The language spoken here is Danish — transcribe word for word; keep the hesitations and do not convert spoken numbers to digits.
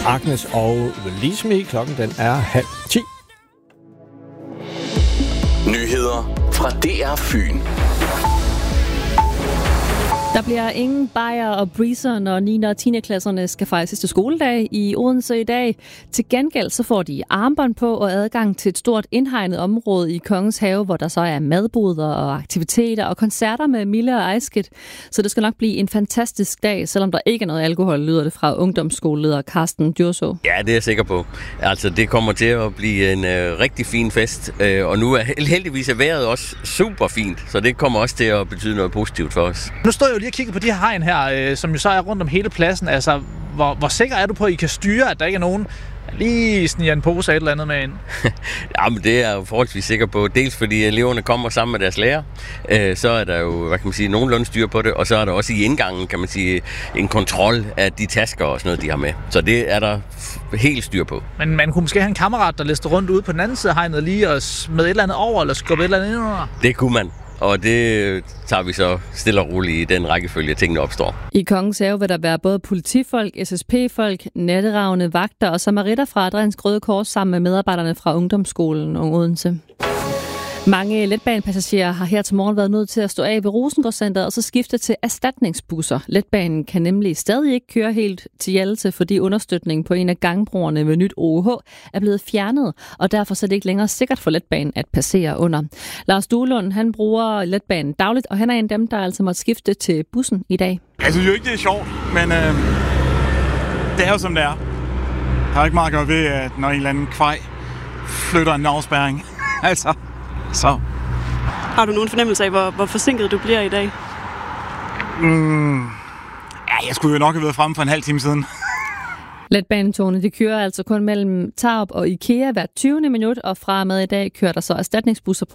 Agnes og Release Me. Klokken den er halv ti. Nyheder fra D R Fyn. Der bliver ingen bajer og breezer, når niende og tiende klasserne skal fejre sidste skoledag i Odense i dag. Til gengæld så får de armbånd på og adgang til et stort indhegnet område i Kongens Have, hvor der så er madboder og aktiviteter og koncerter med Mille og Ejskit. Så det skal nok blive en fantastisk dag, selvom der ikke er noget alkohol, lyder det fra ungdomsskoleleder Carsten Djurså. Ja, det er jeg sikker på. Altså, det kommer til at blive en øh, rigtig fin fest, øh, og nu er heldigvis er vejret også super fint, så det kommer også til at betyde noget positivt for os. Nu står jeg jo lige og kigger på de her hegn her, øh, som jo så er rundt om hele pladsen. Altså, hvor, hvor sikker er du på, at I kan styre, at der ikke er nogen, der lige sniger en pose af et eller andet med ind? Jamen, det er jeg jo forholdsvis sikker på. Dels fordi eleverne kommer sammen med deres lærer, øh, så er der jo, hvad kan man sige, nogenlunde styr på det, og så er der også i indgangen, kan man sige, en kontrol af de tasker og sådan noget, de har med. Så det er der helt styr på. Men man kunne måske have en kammerat, der lister rundt ude på den anden side af hegnet lige og smed et eller andet over, eller skubbe et eller andet ind under? Det kunne man. Og det tager vi så stille og roligt i den rækkefølge, tingene opstår. I Kongens Have vil der være både politifolk, S S P-folk, natteravne, vagter og samaritter fra Adriansk Røde Kors sammen med medarbejderne fra Ungdomsskolen og Odense. Mange letbanepassagerer har her til morgen været nødt til at stå af ved Rosengårdscenteret og så skifte til erstatningsbusser. Letbanen kan nemlig stadig ikke køre helt til Hjallese, fordi understøtningen på en af gangbroerne ved Nyt O H er blevet fjernet, og derfor er det ikke længere sikkert for letbanen at passere under. Lars Duelund, han bruger letbanen dagligt, og han er en af dem, der altså måtte skifte til bussen i dag. Jeg synes jo ikke, det er sjovt, men øh, det er jo som det er. Der er ikke meget at gøre ved, at når en eller anden kvej flytter en afspærring. altså... Så. Har du nogen fornemmelse af, hvor, hvor forsinket du bliver i dag? Mm, ja, jeg skulle jo nok have været fremme for en halv time siden. Letbanetogene, de kører altså kun mellem Tarup og IKEA hver tyvende minut, og fra og med i dag kører der så erstatningsbusser